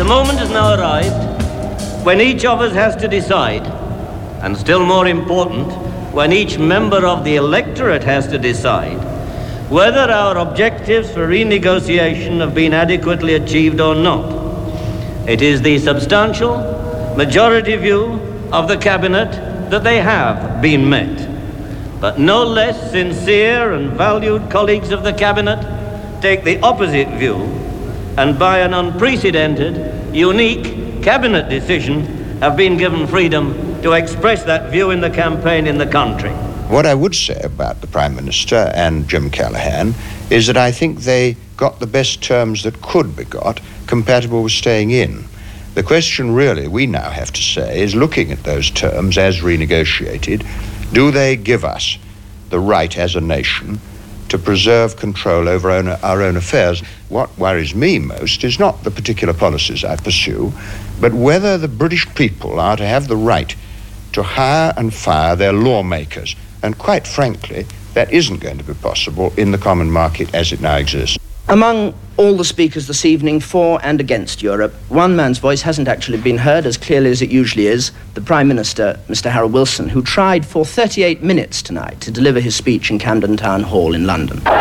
The moment has now arrived when each of us has to decide, and still more important, when each member of the electorate has to decide whether our objectives for renegotiation have been adequately achieved or not. It is the substantial majority view of the Cabinet that they have been met. But no less sincere and valued colleagues of the Cabinet take the opposite view, and by an unprecedented, unique Cabinet decision have been given freedom to express that view in the campaign in the country. What I would say about the Prime Minister and Jim Callaghan is that I think they got the best terms that could be got, compatible with staying in. The question really we now have to say is, looking at those terms as renegotiated, do they give us the right as a nation to preserve control over our own affairs? What worries me most is not the particular policies I pursue, but whether the British people are to have the right to hire and fire their lawmakers. And quite frankly, that isn't going to be possible in the common market as it now exists. Among all the speakers this evening for and against Europe, one man's voice hasn't actually been heard as clearly as it usually is, the Prime Minister, Mr. Harold Wilson, who tried for 38 minutes tonight to deliver his speech in Camden Town Hall in London.